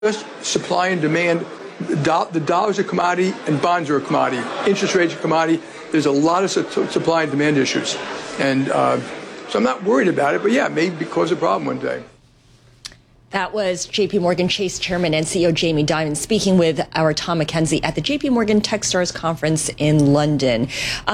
just supply and demand. The dollar's a commodity and bonds are a commodity. Interest rates are a commodity. There's a lot of supply and demand issues. And so I'm not worried about it, but yeah, it may cause a problem one day. That was JP Morgan Chase Chairman and CEO Jamie Dimon speaking with our Tom McKenzie at the JP Morgan Techstars Conference in London.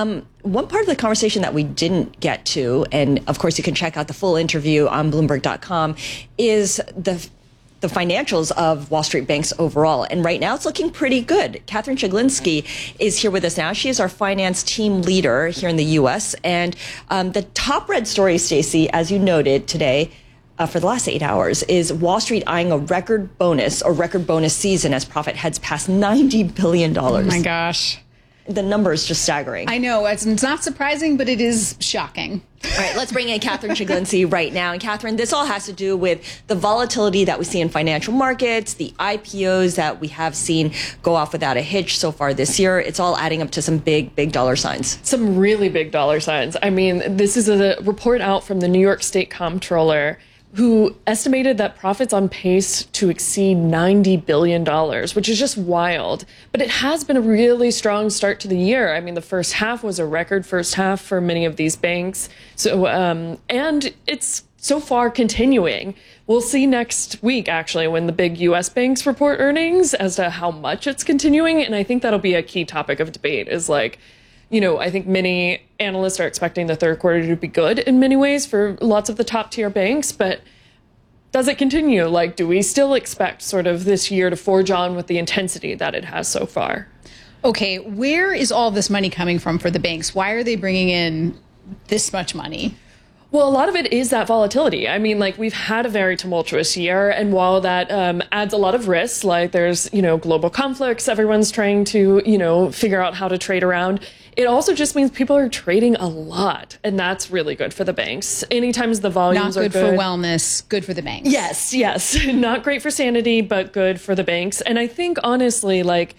One part of the conversation that we didn't get to, and of course you can check out the full interview on Bloomberg.com, is the financials of Wall Street banks overall. And right now it's looking pretty good. Catherine Chiglinski is here with us now. She is our finance team leader here in the U.S. And the top red story, Stacey, as you noted today, for the last 8 hours, is Wall Street eyeing a record bonus season as profit heads past $90 billion. Oh my gosh. The number is just staggering. I know. It's not surprising, but it is shocking. All right, let's bring in Catherine Chiglinski right now. And Catherine, this all has to do with the volatility that we see in financial markets, the IPOs that we have seen go off without a hitch so far this year. It's all adding up to some big, big dollar signs. Some really big dollar signs. I mean, this is a report out from the New York State Comptroller, who estimated that profits on pace to exceed $90 billion, which is just wild. But it has been a really strong start to the year. I mean, the first half was a record first half for many of these banks. So, and it's so far continuing. We'll see next week, actually, when the big U.S. banks report earnings as to how much it's continuing. And I think that'll be a key topic of debate is like, you know, I think many analysts are expecting the third quarter to be good in many ways for lots of the top tier banks, but does it continue? Like, do we still expect sort of this year to forge on with the intensity that it has so far? Okay, where is all this money coming from for the banks? Why are they bringing in this much money? Well, a lot of it is that volatility. I mean, like, we've had a very tumultuous year, and while that adds a lot of risks, like there's, you know, global conflicts, everyone's trying to, you know, figure out how to trade around. It also just means people are trading a lot, and that's really good for the banks. Anytime the volumes are good. Not good for wellness, good for the banks. Yes. Not great for sanity, but good for the banks. And I think, honestly, like,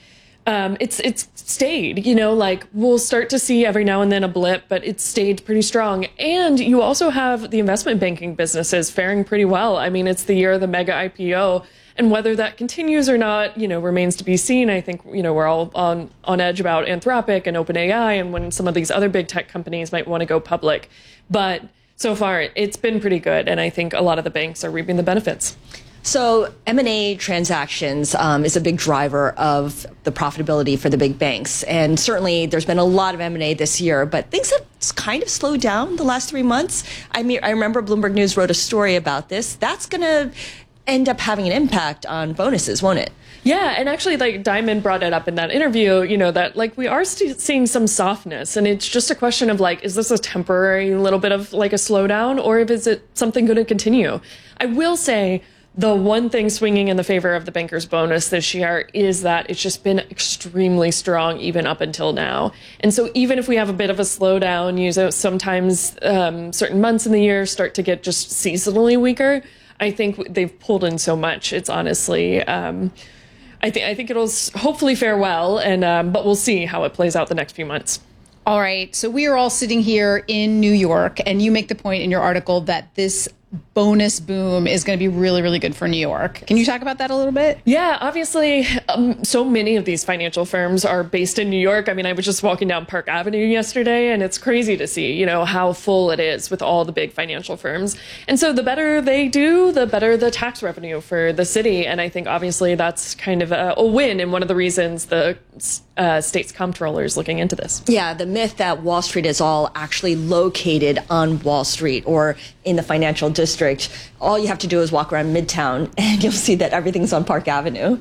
it's stayed, you know, like we'll start to see every now and then a blip, but it's stayed pretty strong. And you also have the investment banking businesses faring pretty well. I mean, it's the year of the mega IPO, and whether that continues or not, you know, remains to be seen. I think, you know, we're all on edge about Anthropic and OpenAI and when some of these other big tech companies might want to go public. But so far, it's been pretty good. And I think a lot of the banks are reaping the benefits. So M&A transactions is a big driver of the profitability for the big banks. And certainly there's been a lot of M&A this year, but things have kind of slowed down the last 3 months. I mean, I remember Bloomberg News wrote a story about this. That's going to end up having an impact on bonuses, won't it? Yeah, and actually, like, Dimon brought it up in that interview, you know, that, like, we are seeing some softness, and it's just a question of, like, is this a temporary little bit of, like, a slowdown, or is it something going to continue? I will say the one thing swinging in the favor of the bankers' bonus this year is that it's just been extremely strong even up until now. And so even if we have a bit of a slowdown, you know, sometimes certain months in the year start to get just seasonally weaker, I think they've pulled in so much. It's honestly, I think it'll hopefully fare well, and but we'll see how it plays out the next few months. All right. So we are all sitting here in New York, and you make the point in your article that this bonus boom is going to be really, really good for New York. Can you talk about that a little bit? Yeah, obviously, so many of these financial firms are based in New York. I mean, I was just walking down Park Avenue yesterday, and it's crazy to see, you know, how full it is with all the big financial firms. And so the better they do, the better the tax revenue for the city. And I think, obviously, that's kind of a win, and one of the reasons the state's comptroller is looking into this. Yeah, the myth that Wall Street is all actually located on Wall Street or in the financial district. All you have to do is walk around Midtown and you'll see that everything's on Park Avenue.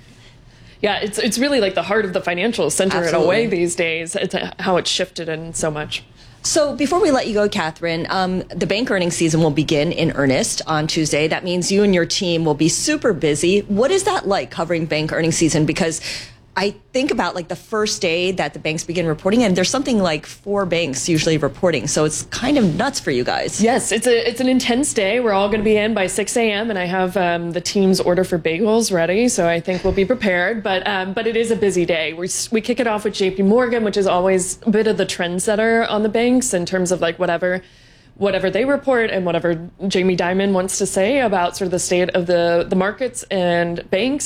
Yeah, it's really like the heart of the financial center. Absolutely. In a way these days. It's how it's shifted in so much. So before we let you go, Catherine, the bank earnings season will begin in earnest on Tuesday. That means you and your team will be super busy. What is that like covering bank earnings season? Because I think about like the first day that the banks begin reporting, and there's something like 4 banks usually reporting. So it's kind of nuts for you guys. Yes, it's an intense day. We're all going to be in by 6 a.m. and I have the team's order for bagels ready, so I think we'll be prepared. But it is a busy day. We kick it off with JP Morgan, which is always a bit of the trendsetter on the banks in terms of like whatever whatever they report and whatever Jamie Dimon wants to say about sort of the state of the markets and banks